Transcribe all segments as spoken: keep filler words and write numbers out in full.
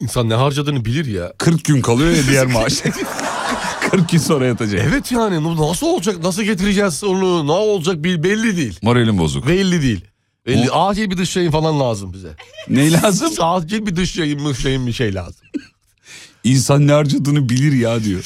İnsan ne harcadığını bilir ya. kırk gün kalıyor ya diğer maaş. kırk gün sonra yatacak. Evet yani nasıl olacak, nasıl getireceğiz onu, ne olacak belli değil. Moralim bozuk. Belli değil. Belli. O... Acil bir dış yayın falan lazım bize. Ne lazım? Acil bir dış yayın mı şeyin bir şey lazım. İnsan ne harcadığını bilir ya diyor.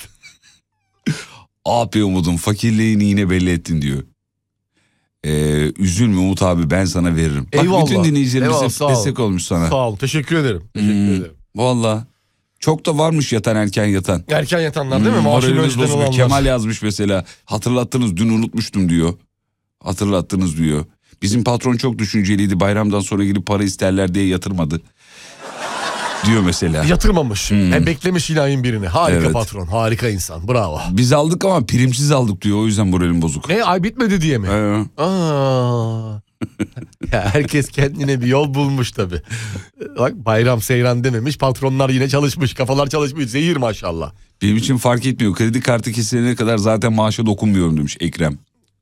Ah be Umut'um, fakirliğini yine belli ettin diyor. Ee, üzülme Umut abi, ben sana veririm. Eyvallah. Bak bütün dinleyicilerimiz Eyvallah, destek olmuş sana. Sağ ol, teşekkür ederim. Teşekkür hmm, ederim. Valla. Çok da varmış yatan erken yatan. Erken yatanlar değil mi? Hmm, Maaşını önceden olanlar. Kemal yazmış mesela. Hatırlattınız, dün unutmuştum diyor. Hatırlattınız diyor. Bizim patron çok düşünceliydi. Bayramdan sonra gelip para isterler diye yatırmadı. Diyor mesela. Yatırmamış. Hmm. Hem beklemiş ilahinin birini. Harika evet. patron. Harika insan. Bravo. Biz aldık ama primsiz aldık diyor. O yüzden moralim bozuk. Ne, ay bitmedi diye mi? Ee. Aa. Ya herkes kendine bir yol bulmuş tabii. Bak bayram seyran dememiş. Patronlar yine çalışmış. Kafalar çalışmış. Zehir maşallah. Benim için fark etmiyor. Kredi kartı kesilene kadar zaten maaşa dokunmuyorum demiş Ekrem.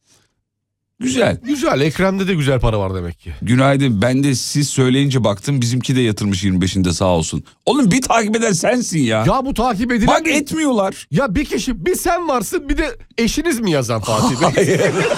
Güzel. Güzel. Ekrem'de de güzel para var demek ki. Günaydın. Ben de siz söyleyince baktım. Bizimki de yatırmış yirmi beşinde, sağ olsun. Oğlum bir takip eden sensin ya. Ya bu takip edilen... Bak etmiyorlar. Ya bir kişi, bir sen varsın, bir de eşiniz mi yazan Fatih Bey?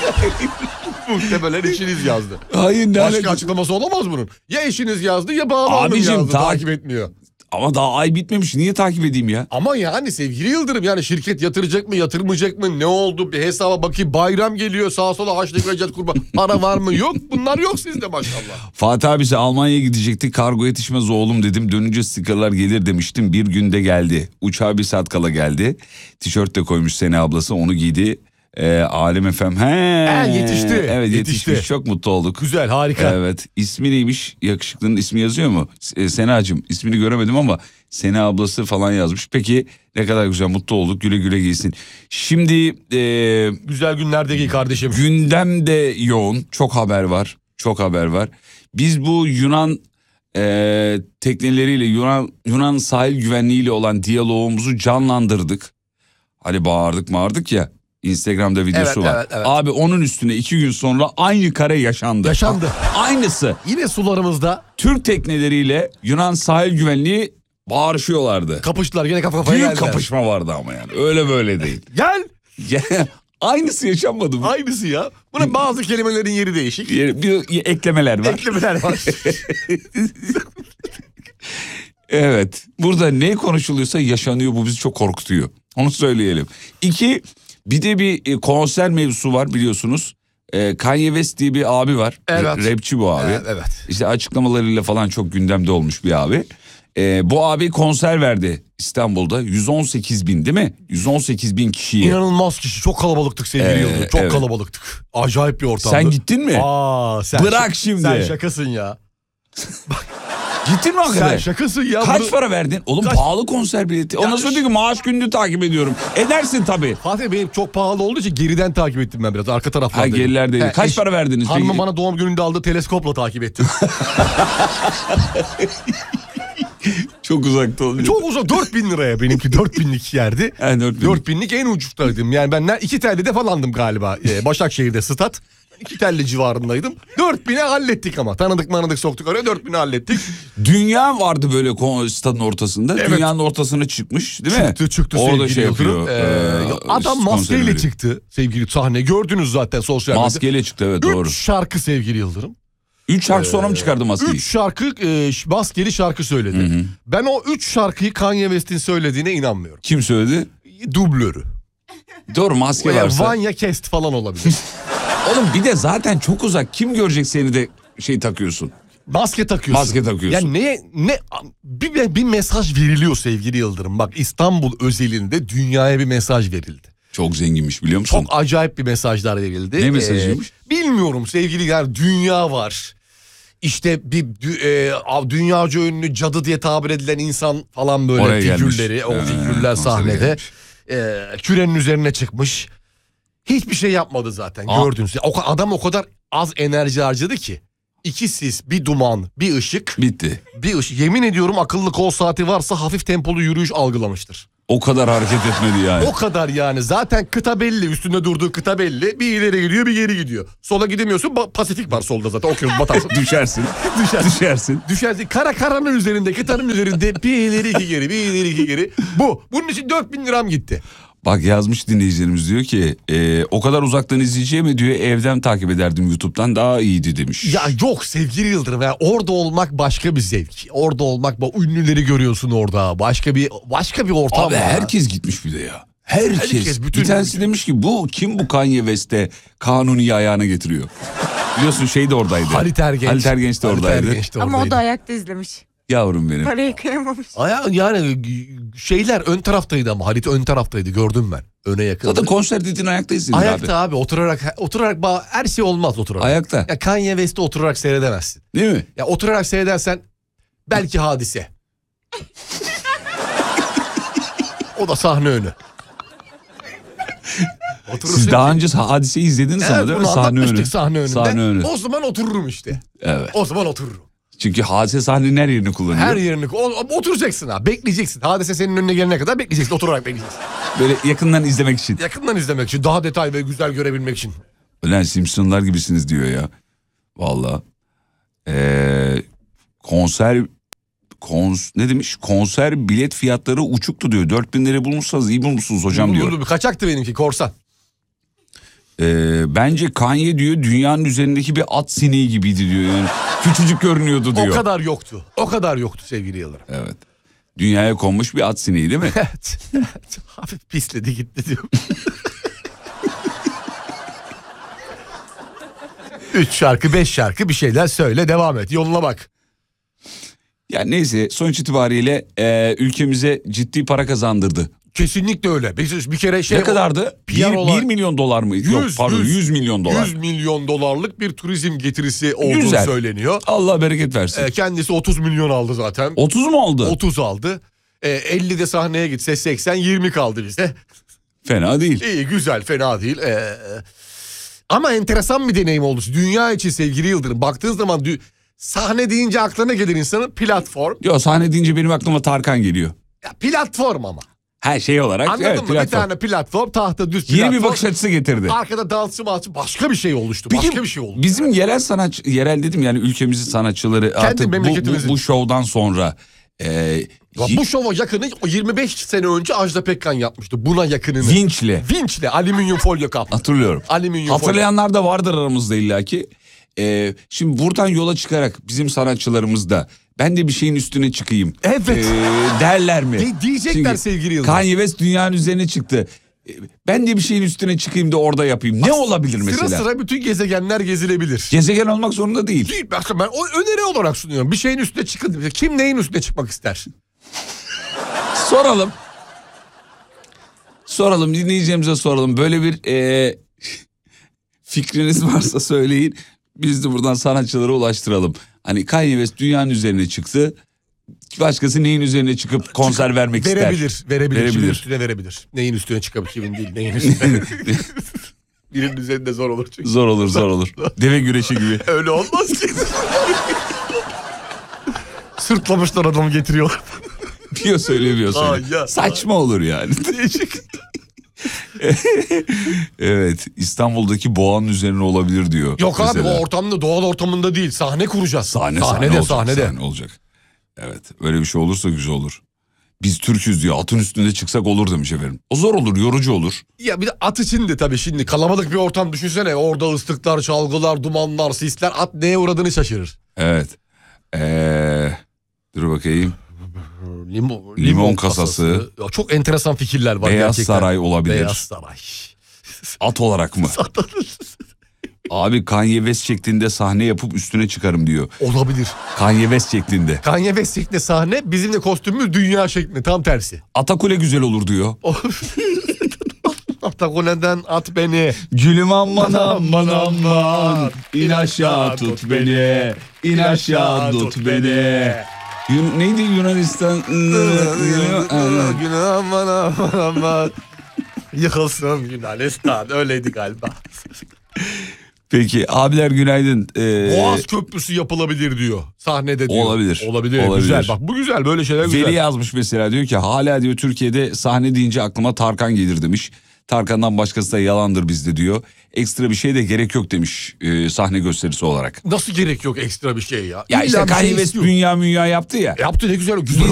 Muhtemelen eşiniz yazdı. Hayır, ne Başka alakası? açıklaması olamaz bunun. Ya eşiniz yazdı ya Banu Hanım Abicim, yazdı. ta- Takip etmiyor. Ama daha ay bitmemiş. Niye takip edeyim ya? Ama yani sevgili Yıldırım, yani şirket yatıracak mı yatırmayacak mı, ne oldu bir hesaba bakayım, bayram geliyor sağa sola haçlık vereceğiz kurban. Para var mı, yok, bunlar yok sizde maşallah. Fatih abisi Almanya'ya gidecekti, kargo yetişmez oğlum dedim, dönünce stikerler gelir demiştim, bir günde geldi. Uçağa bir saat kala geldi, tişört de koymuş Sena ablası, onu giydi. Ee, Alem Efem he, he yetişti. Evet yetişti. yetişmiş, çok mutlu olduk. Güzel, harika. Evet, ismi neymiş, yakışıklının ismi yazıyor mu? Ee, Senacığım, ismini göremedim ama Sena ablası falan yazmış. Peki ne kadar güzel, mutlu olduk, güle güle giysin. Şimdi e, güzel günlerde giy kardeşim. Gündem de yoğun, çok haber var, çok haber var. Biz bu Yunan e, tekneleriyle, Yunan Yunan sahil güvenliğiyle olan diyalogumuzu canlandırdık. Hani bağırdık bağırdık ya. Instagram'da videosu evet, var. Evet, evet. Abi onun üstüne iki gün sonra aynı kare yaşandı. Yaşandı. Aynısı. Yine sularımızda. Türk tekneleriyle Yunan sahil güvenliği bağırışıyorlardı. Kapıştılar, yine kafa kafaya Büyük geldiler. kapışma vardı ama yani. Öyle böyle değil. Gel. Aynısı yaşanmadı mı? Aynısı ya. Bunun bazı kelimelerin yeri değişik. Bir, bir eklemeler var. Eklemeler var. Evet. Burada ne konuşuluyorsa yaşanıyor, bu bizi çok korkutuyor. Onu söyleyelim. İki, bir de bir konser mevzusu var biliyorsunuz. Ee, Kanye West diye bir abi var. Evet. Rapçi bu abi. Evet, evet. İşte açıklamalarıyla falan çok gündemde olmuş bir abi. Ee, bu abi konser verdi İstanbul'da. yüz on sekiz bin değil mi? yüz on sekiz bin kişiye. İnanılmaz kişi. Çok kalabalıktık sevgili Ee, Yıldırım. Çok evet. kalabalıktık. Acayip bir ortamdı. Sen gittin mi? Aa, sen Bırak şak- şimdi. Sen şakasın ya. Gittin mi hakikaten? Sen şakasın ya. Kaç Bunu... para verdin? Oğlum Kaç... pahalı konser bileti. Ondan sonra diyor ki maaş gününü takip ediyorum. Edersin tabii. Fatih benim çok pahalı olduğu için geriden takip ettim ben biraz. Arka taraflardayım. Ha, gerilerdeydi. Kaç eş... para verdiniz? Hanımın peki? bana doğum gününde aldığı teleskopla takip ettim. Çok uzakta oluyor. Çok uzak. dört bin liraya benimki. dört binlik yerdi. Yani dört bin. dört binlik en ucuztaydım. Yani ben iki tellide falandım galiba. Ee, Başakşehir'de stat. iki telli civarındaydım. dört bine hallettik ama. Tanıdık manıdık soktuk oraya, dört bine hallettik. Dünya vardı böyle stadın ortasında. Evet. Dünyanın ortasına çıkmış değil mi? Çıktı çıktı Orada sevgili şey Yıldırım. yapıyor. Ee, e, adam maskeyle veriyor. çıktı sevgili sahne. Gördünüz zaten sosyal medyada. Maskeyle çıktı, evet, Üç doğru. şarkı sevgili Yıldırım. Üç şarkı sonra mı çıkardı maskeyi? Üç şarkı e, maskeli şarkı söyledi. Hı hı. Ben o üç şarkıyı Kanye West'in söylediğine inanmıyorum. Kim söyledi? Dublörü. Doğru, maske yani varsa. Vanya Kest falan olabilir. Oğlum bir de zaten çok uzak. Kim görecek seni de şey takıyorsun? Maske takıyorsun. Maske takıyorsun. Yani ne ne bir, bir mesaj veriliyor sevgili Yıldırım. Bak İstanbul özelinde dünyaya bir mesaj verildi. Çok zenginmiş biliyor musun? Çok acayip bir mesajlar verildi. Ne mesajıymış? Ee, bilmiyorum sevgili, yani dünya var. İşte bir e, dünyaca ünlü cadı diye tabir edilen insan falan böyle oraya figürleri, gelmiş. o Ee, figürler sahnede. E, kürenin üzerine çıkmış. Hiçbir şey yapmadı zaten. Aa. Gördünüz. O, adam o kadar az enerji harcadı ki. İki sis, bir duman, bir ışık. Bitti. Bir ışık. Yemin ediyorum akıllı kol saati varsa hafif tempolu yürüyüş algılamıştır. O kadar hareket etmedi yani. O kadar yani. Zaten kıta belli. Üstünde durduğu kıta belli. Bir ileri gidiyor, bir geri gidiyor. Sola gidemiyorsun. Ba- Pasifik var solda zaten. Okyanus batarsın. Düşersin. Düşer. Düşersin. Düşersin. Kara karanın üzerinde, kıtanın üzerinde bir ileri iki geri, bir ileri iki geri. Bu. Bunun için dört bin liram gitti. Bak yazmış dinleyicilerimiz diyor ki e, o kadar uzaktan izleyeceğimi diyor evden takip ederdim YouTube'dan daha iyiydi demiş. Ya yok sevgili Yıldırım ya, orada olmak başka bir zevk. Orada olmak, ünlüleri görüyorsun orada. Başka bir başka bir ortam. Abi var. Herkes gitmiş bir de ya. Herkes. Herkes, bütün- Bir tanesi demiş ki bu kim bu Kanye West'e Kanuni'yi ayağına getiriyor. Biliyorsun şey de oradaydı. Halit Ergenç. Halit Ergenç de Halit oradaydı. Ergenç de Ama o oradaydı. da ayakta izlemiş. Yavrum benim. Parayı kıyamamış. Aya, yani şeyler ön taraftaydı ama Halit ön taraftaydı, gördüm ben. Öne yakın. Zaten konser dediğin ayakta izlenir abi. Ayakta abi, oturarak oturarak ba- her şey olmaz oturarak. Ayakta. Ya Kanye West'i oturarak seyredemezsin. Değil mi? Ya oturarak seyredersen belki Hadise. O da sahne önü. Oturursun Siz daha ki- önce Hadise'yi izlediniz ama Evet, değil mi? bunu Sahne anlatmıştık önü. sahne önünde. Sahne önü. O zaman otururum işte. Evet. O zaman otururum. Çünkü Hadise sahnenin her yerini kullanıyor. Her yerini o- oturacaksın ha, bekleyeceksin. Hadise senin önüne gelene kadar bekleyeceksin, oturarak bekleyeceksin. Böyle yakından izlemek için. Yakından izlemek için, daha detay ve güzel görebilmek için. Ulan Simpsonlar gibisiniz diyor ya. Vallahi. Ee, konser kons ne demiş? Konser bilet fiyatları uçuktu diyor. dört bin lira bulmuşsanız iyi bulmuşsunuz hocam diyor. Buldu, kaçaktı benimki, korsan. Ee, bence Kanye diyor dünyanın üzerindeki bir at sineği gibiydi diyor. Yani küçücük görünüyordu diyor. O kadar yoktu. O kadar yoktu sevgili Yıldırım. Evet. Dünyaya konmuş bir at sineği değil mi? Evet. evet. Hafif pisledi gitti diyor. Üç şarkı, beş şarkı bir şeyler söyle, devam et. Yoluna bak. Ya neyse sonuç itibariyle e, ülkemize ciddi para kazandırdı. Kesinlikle öyle. Bir, bir kere şey... Ne kadardı? P R Bir, olarak- bir milyon dolar mı? Yok Yüz, pardon yüz. yüz milyon dolar. yüz milyon dolarlık bir turizm getirisi olduğu Güzel. söyleniyor. Allah bereket versin. Ee, kendisi otuz milyon aldı zaten. otuz mu oldu? otuz aldı. Ee, elli de sahneye gitse seksen, yirmi kaldı bize. Fena değil. İyi, güzel, fena değil. Ee, ama enteresan bir deneyim oldu. Dünya için sevgili Yıldırım. Baktığın zaman dü- sahne deyince aklına gelir insanın platform. Yo sahne deyince benim aklıma Tarkan geliyor. Ya, platform ama. Her şey olarak. Anladın evet, mı? platform. Bir tane platform, tahta düz platform. Yeni bir bakış açısı getirdi. Arkada dansçı malçı, başka bir şey oluştu. Peki, başka bir şey oldu. Bizim yerel sanatçı, yerel dedim yani ülkemizin sanatçıları artık bu, bu, memleketimizin. bu şovdan sonra e, Ya bu şova yakını yirmi beş sene önce Ajda Pekkan yapmıştı. Buna yakınını. vinçle Vinçle alüminyum folyo kap. hatırlıyorum. Alüminyum folyo. Hatırlayanlar da vardır aramızda illaki. E, şimdi buradan yola çıkarak bizim sanatçılarımız da ben de bir şeyin üstüne çıkayım. Evet. E, derler mi? De- diyecekler Çünkü sevgili Yıldırım. Kanye West dünyanın üzerine çıktı. E, Ben de bir şeyin üstüne çıkayım da orada yapayım. Ne olabilir mesela? Sıra sıra bütün gezegenler gezilebilir. Gezegen olmak zorunda değil. Değil, ben, ben o öneri olarak sunuyorum. Bir şeyin üstüne çıkın. Kim neyin üstüne çıkmak ister? Soralım. Soralım dinleyicilerimize soralım. Böyle bir e, fikriniz varsa söyleyin. Biz de buradan sanatçılara ulaştıralım. Hani Kanye West dünyanın üzerine çıktı. Başkası neyin üzerine çıkıp konser vermek ister? Verebilir. Verebilir. Verebilir. Kimin üstüne verebilir. Neyin üstüne çıkabilir, kimin değil. Neyin üstüne. Birinin üzerinde zor olur çünkü. Zor olur zor olur. Deve güreşi gibi. Öyle olmaz ki. Sırtlamışlar adamı, getiriyorlar. Diyor söylemiyor Aa, söyle. ya. Saçma olur yani. Değişik. Evet İstanbul'daki boğanın üzerine olabilir diyor. Yok abi, mesela. o ortamda, doğal ortamında değil. Sahne kuracağız. Sahne, sahnede sahne olacak, sahnede. sahne olacak. Evet öyle bir şey olursa güzel olur. Biz Türk'üz diyor atın üstünde çıksak olur demiş efendim. O zor olur yorucu olur. Ya bir de at için de tabii şimdi kalabalık bir ortam düşünsene. Orada ıslıklar, çalgılar, dumanlar, sisler, at neye uğradığını şaşırır. Evet. Ee, dur bakayım. Limon, Limon kasası. Ya çok enteresan fikirler var Beyaz gerçekten. Saray olabilir. Beyaz Saray. At olarak mı? Abi Kanye West şeklinde sahne yapıp üstüne çıkarım diyor. Olabilir. Kanye West şeklinde. Kanye West şeklinde sahne, bizim de kostümümüz dünya şeklinde, tam tersi. Atakule güzel olur diyor. Atakule'den at beni. Gülüm aman aman aman. İn aşağı tut beni. İn aşağı tut beni. Yun- neydi Yunanistan? Günah aman aman aman. Yıkılsın Yunanistan. Öyleydi galiba. Peki abiler günaydın. Ee, Boğaz Köprüsü yapılabilir diyor sahnede diyor. Olabilir. Olabilir. Olabilir. Güzel. Bak bu güzel, böyle şeyler güzel. Veli yazmış mesela, diyor ki hala diyor Türkiye'de sahne deyince aklıma Tarkan gelir demiş. Tarkan'dan başkası da yalandır bizde diyor. Ekstra bir şey de gerek yok demiş e, sahne gösterisi olarak. Nasıl gerek yok ekstra bir şey ya? Ya İlla işte bir şey Kanye West istiyor. dünya münya yaptı ya. Yaptı, ne güzel. Güzel